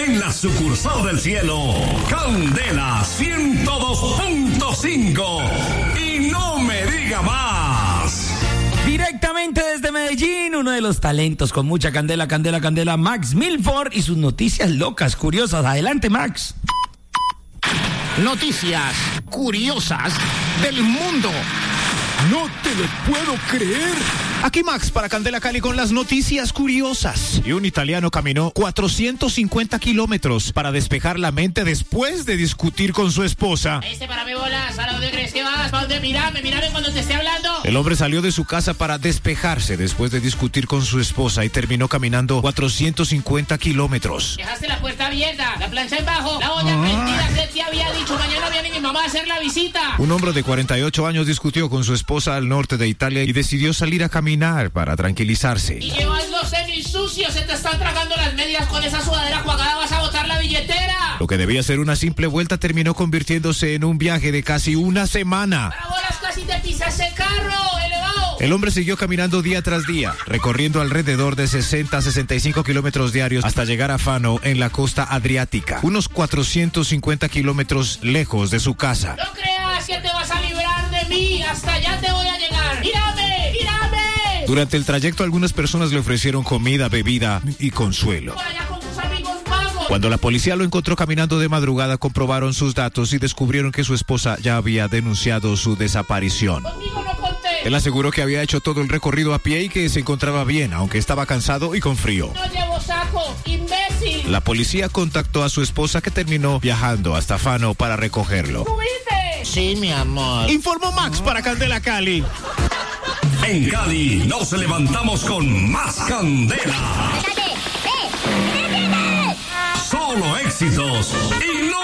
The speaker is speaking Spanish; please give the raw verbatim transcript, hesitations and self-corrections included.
en la sucursal del cielo, Candela ciento dos punto cinco. Y no me diga más. Directamente desde Medellín, uno de los talentos con mucha candela, candela, candela, Max Milford y sus noticias locas, curiosas. Adelante, Max. Noticias curiosas del mundo. No te lo puedo creer. Aquí Max para Candela Cali con las noticias curiosas. Y un italiano caminó cuatrocientos cincuenta kilómetros para despejar la mente después de discutir con su esposa. Este para mí bolas, ¿a dónde crees que vas? ¿Para dónde? Mírame, mírame cuando te esté hablando. El hombre salió de su casa para despejarse después de discutir con su esposa y terminó caminando cuatrocientos cincuenta kilómetros. Dejaste la puerta abierta, la plancha en bajo, la olla prendida, ¿qué te había dicho? Mañana viene mi mamá a hacer la visita. Un hombre de cuarenta y ocho años discutió con su esposa al norte de Italia y decidió salir a caminar para tranquilizarse. Y llevas los tenis sucios, se te están tragando las medias con esa sudadera cuadrada, vas a botar la billetera. Lo que debía ser una simple vuelta terminó convirtiéndose en un viaje de casi una semana. Para bolas, casi te pisas ese carro, elevado. El hombre siguió caminando día tras día, recorriendo alrededor de sesenta a sesenta y cinco kilómetros diarios hasta llegar a Fano en la costa adriática, unos cuatrocientos cincuenta kilómetros lejos de su casa. No creas que te vas a librar de mí, hasta allá te voy a llegar. ¡Mírame, mírame! Durante el trayecto algunas personas le ofrecieron comida, bebida y consuelo. Por allá con tus amigos vagos. Cuando la policía lo encontró caminando de madrugada, comprobaron sus datos y descubrieron que su esposa ya había denunciado su desaparición. Conmigo no conté. Él aseguró que había hecho todo el recorrido a pie y que se encontraba bien, aunque estaba cansado y con frío. No llevo saco, imbécil. La policía contactó a su esposa que terminó viajando hasta Fano para recogerlo. ¿Subiste? Sí, mi amor. Informó Max para Candela Cali. En Cali nos levantamos con más candela. Solo éxitos y no